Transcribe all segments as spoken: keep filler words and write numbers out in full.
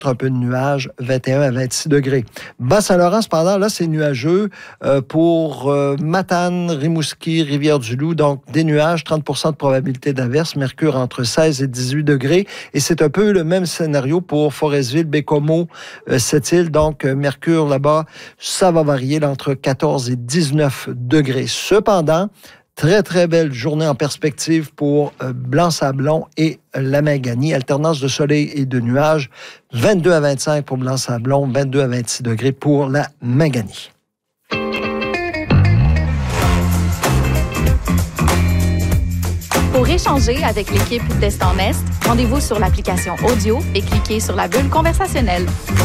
un peu de nuages, vingt et un à vingt-six degrés. Bas-Saint-Laurent, cependant, là, c'est nuageux euh, pour euh, Matane, Rimouski, Rivière-du-Loup. Donc, des nuages, trente pour cent de probabilité d'averse, mercure entre seize et dix-huit degrés. Et c'est un peu le même scénario pour Forestville, Bécomo, euh, Sept-Îles. Donc, euh, mercure là-bas, ça va varier là, entre quatorze et dix-neuf degrés. Cependant, très, très belle journée en perspective pour euh, Blanc-Sablon et la Maganie. Alternance de soleil et de nuages. vingt-deux à vingt-cinq pour Blanc-Sablon, vingt-deux à vingt-six degrés pour la Maganie. Pour échanger avec l'équipe d'Est en Est, rendez-vous sur l'application audio et cliquez sur la bulle conversationnelle.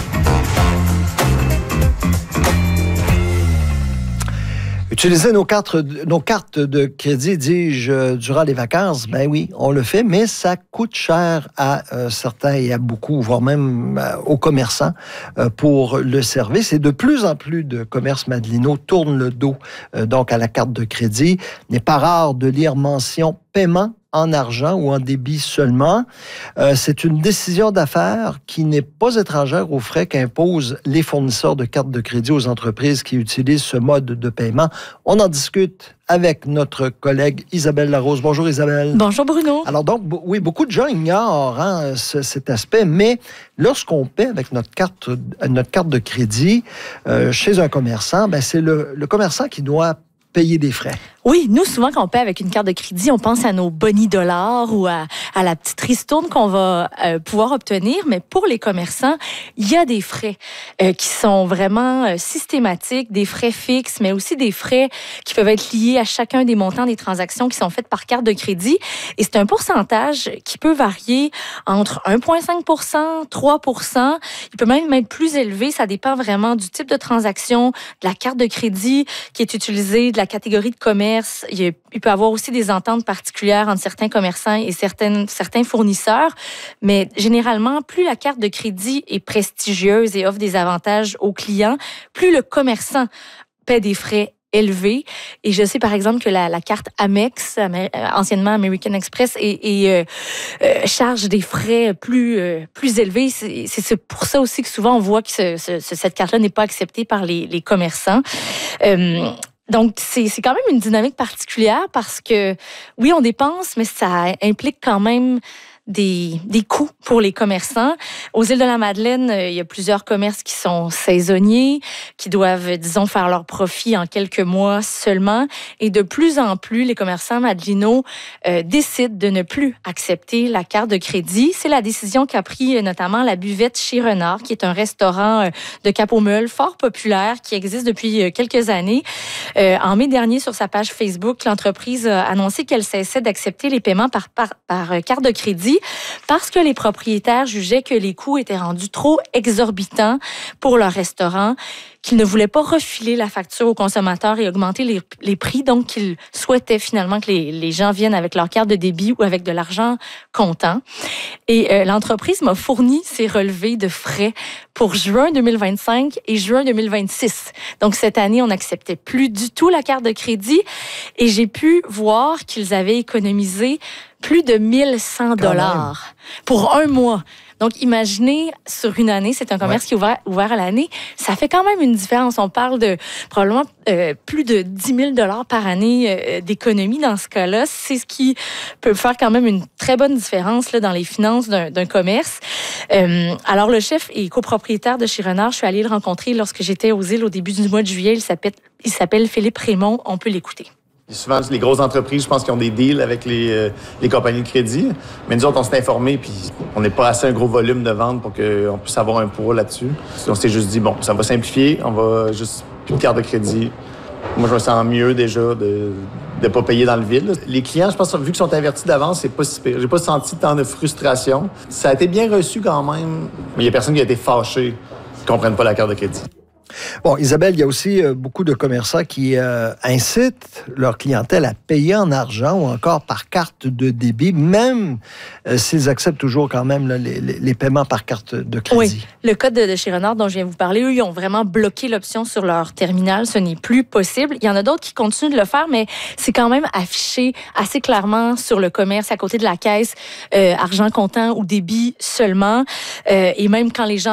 Utiliser nos cartes, nos cartes de crédit, dis-je, durant les vacances, ben oui, on le fait, mais ça coûte cher à euh, certains et à beaucoup, voire même euh, aux commerçants euh, pour le service. Et de plus en plus de commerces Madelino tournent le dos euh, donc à la carte de crédit. Il n'est pas rare de lire mention paiement en argent ou en débit seulement. Euh, c'est une décision d'affaires qui n'est pas étrangère aux frais qu'imposent les fournisseurs de cartes de crédit aux entreprises qui utilisent ce mode de paiement. On en discute avec notre collègue Isabelle Larose. Bonjour Isabelle. Bonjour Bruno. Alors donc, oui, beaucoup de gens ignorent hein, ce, cet aspect, mais lorsqu'on paie avec notre carte, notre carte de crédit euh, chez un commerçant, ben, c'est le, le commerçant qui doit payer des frais. Oui, nous, souvent, quand on paie avec une carte de crédit, on pense à nos bonnies dollars ou à, à la petite ristourne qu'on va euh, pouvoir obtenir. Mais pour les commerçants, il y a des frais euh, qui sont vraiment euh, systématiques, des frais fixes, mais aussi des frais qui peuvent être liés à chacun des montants des transactions qui sont faites par carte de crédit. Et c'est un pourcentage qui peut varier entre un virgule cinq pour cent, trois pour cent. Il peut même être plus élevé. Ça dépend vraiment du type de transaction, de la carte de crédit qui est utilisée, de la catégorie de commerce. Il peut y avoir aussi des ententes particulières entre certains commerçants et certaines, certains fournisseurs, mais généralement, plus la carte de crédit est prestigieuse et offre des avantages aux clients, plus le commerçant paie des frais élevés. Et je sais, par exemple, que la, la carte Amex, anciennement American Express, et, et euh, euh, charge des frais plus, euh, plus élevés. C'est, c'est pour ça aussi que souvent, on voit que ce, ce, cette carte-là n'est pas acceptée par les, les commerçants. Euh, Donc, c'est, c'est quand même une dynamique particulière parce que, oui, on dépense, mais ça implique quand même des, des coûts pour les commerçants. Aux îles de la Madeleine, il y a plusieurs commerces qui sont saisonniers, qui doivent, disons, faire leur profit en quelques mois seulement. Et de plus en plus, les commerçants madelinos euh, décident de ne plus accepter la carte de crédit. C'est la décision qu'a pris notamment la Buvette chez Renard, qui est un restaurant de Cap-aux-Meules fort populaire, qui existe depuis quelques années. Euh, en mai dernier, sur sa page Facebook, l'entreprise a annoncé qu'elle cessait d'accepter les paiements par, par, par carte de crédit parce que les propriétaires jugeaient que les coûts étaient rendus trop exorbitants pour leur restaurant, qu'ils ne voulaient pas refiler la facture aux consommateurs et augmenter les, les prix. Donc, qu'ils souhaitaient finalement que les, les gens viennent avec leur carte de débit ou avec de l'argent comptant. Et euh, l'entreprise m'a fourni ses relevés de frais pour juin deux mille vingt-cinq et juin deux mille vingt-six. Donc, cette année, on n'acceptait plus du tout la carte de crédit et j'ai pu voir qu'ils avaient économisé plus de mille cent dollars pour un mois. Donc, imaginez, sur une année, c'est un commerce ouais. qui est ouvert, ouvert à l'année, ça fait quand même une différence. On parle de probablement euh, plus de dix mille dollars par année euh, d'économie dans ce cas-là. C'est ce qui peut faire quand même une très bonne différence là, dans les finances d'un, d'un commerce. Euh, alors, le chef et copropriétaire de chez Renard, je suis allée le rencontrer lorsque j'étais aux îles au début du mois de juillet. Il s'appelle, il s'appelle Philippe Raymond. On peut l'écouter. Souvent, les grosses entreprises, je pense qu'ils ont des deals avec les, euh, les compagnies de crédit. Mais nous autres, on s'est informés, puis on n'est pas assez un gros volume de vente pour qu'on puisse avoir un poids là-dessus. On s'est juste dit, bon, ça va simplifier, on va juste plus de carte de crédit. Moi, je me sens mieux déjà de ne pas payer dans le vide. Les clients, je pense, vu qu'ils sont avertis d'avance, c'est pas si pire. J'ai pas senti tant de frustration. Ça a été bien reçu quand même, mais il y a personne qui a été fâché qui ne comprennent pas la carte de crédit. Bon, Isabelle, il y a aussi euh, beaucoup de commerçants qui euh, incitent leur clientèle à payer en argent ou encore par carte de débit, même euh, s'ils acceptent toujours quand même là, les, les, les paiements par carte de crédit. Oui, le code de, de chez Renard dont je viens vous parler, eux, ils ont vraiment bloqué l'option sur leur terminal. Ce n'est plus possible. Il y en a d'autres qui continuent de le faire, mais c'est quand même affiché assez clairement sur le commerce, à côté de la caisse, euh, argent comptant ou débit seulement. Euh, et même quand les gens